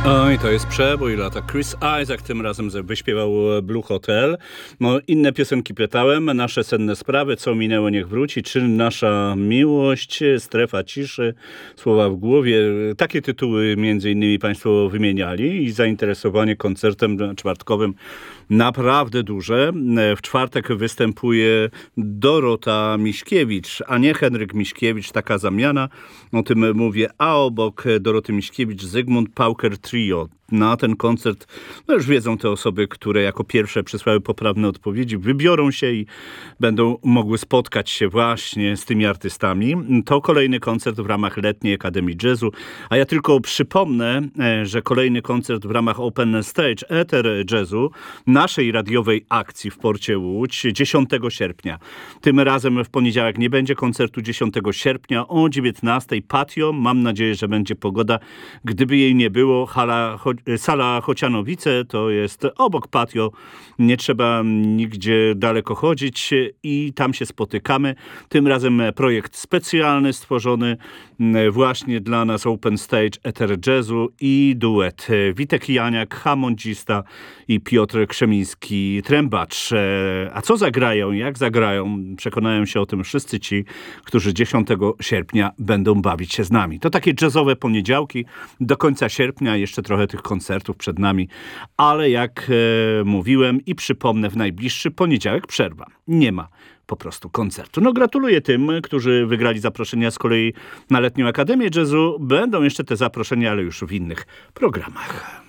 Oj, to jest przebój lata. Chris Isaak tym razem wyśpiewał Blue Hotel. No, inne piosenki pytałem. Nasze senne sprawy, co minęło niech wróci, czy nasza miłość, strefa ciszy, słowa w głowie. Takie tytuły między innymi państwo wymieniali i zainteresowanie koncertem czwartkowym naprawdę duże. W czwartek występuje Dorota Miśkiewicz, a nie Henryk Miśkiewicz. Taka zamiana. O tym mówię. A obok Doroty Miśkiewicz Zygmunt Pauker Trio. Na ten koncert, no już wiedzą te osoby, które jako pierwsze przysłały poprawne odpowiedzi, wybiorą się i będą mogły spotkać się właśnie z tymi artystami. To kolejny koncert w ramach Letniej Akademii Jazzu, a ja tylko przypomnę, że kolejny koncert w ramach Open Stage Ether Jazzu, naszej radiowej akcji w Porcie Łódź 10 sierpnia. Tym razem w poniedziałek nie będzie koncertu 10 sierpnia o 19:00 patio. Mam nadzieję, że będzie pogoda. Gdyby jej nie było, Sala Chocianowice to jest obok patio. Nie trzeba nigdzie daleko chodzić i tam się spotykamy. Tym razem projekt specjalny stworzony właśnie dla nas Open Stage Ether Jazzu i duet Witek Janiak, hamondzista i Piotr Krzemiński, trębacz. A co zagrają, jak zagrają, przekonają się o tym wszyscy ci, którzy 10 sierpnia będą bawić się z nami. To takie jazzowe poniedziałki do końca sierpnia, jeszcze trochę tych koncertów przed nami, ale jak mówiłem i przypomnę, w najbliższy poniedziałek przerwa. Nie ma po prostu koncertu. No gratuluję tym, którzy wygrali zaproszenia z kolei na Letnią Akademię Jazzu. Będą jeszcze te zaproszenia, ale już w innych programach.